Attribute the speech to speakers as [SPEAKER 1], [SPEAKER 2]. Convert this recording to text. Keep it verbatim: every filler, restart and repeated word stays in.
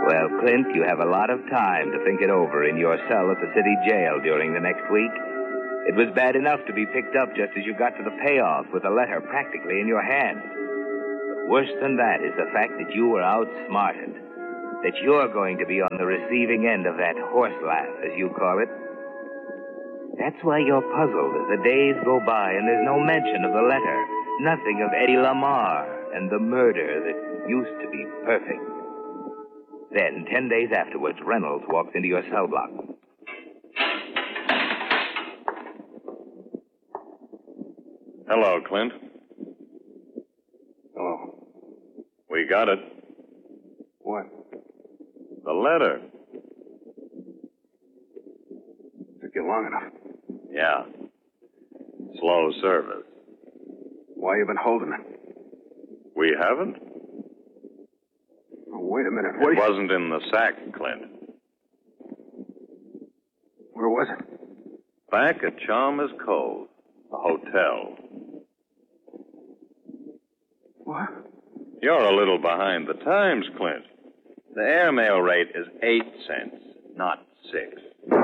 [SPEAKER 1] Well, Clint, you have a lot of time to think it over in your cell at the city jail during the next week. It was bad enough to be picked up just as you got to the payoff with a letter practically in your hand. But worse than that is the fact that you were outsmarted. That you're going to be on the receiving end of that horse laugh, as you call it. That's why you're puzzled as the days go by and there's no mention of the letter. Nothing of Eddie Lamar and the murder that used to be perfect. Then, ten days afterwards, Reynolds walks into your cell block.
[SPEAKER 2] Hello, Clint.
[SPEAKER 3] Hello.
[SPEAKER 2] We got it.
[SPEAKER 3] What?
[SPEAKER 2] The letter.
[SPEAKER 3] Took you long enough.
[SPEAKER 2] Yeah. Slow service.
[SPEAKER 3] Why you been holding it?
[SPEAKER 2] We haven't?
[SPEAKER 3] Oh, wait a minute.
[SPEAKER 2] It
[SPEAKER 3] Wait.
[SPEAKER 2] wasn't in the sack, Clint.
[SPEAKER 3] Where was it?
[SPEAKER 2] Back at Chalmers Cove, the hotel.
[SPEAKER 3] What?
[SPEAKER 2] You're a little behind the times, Clint. The airmail rate is eight cents, not six.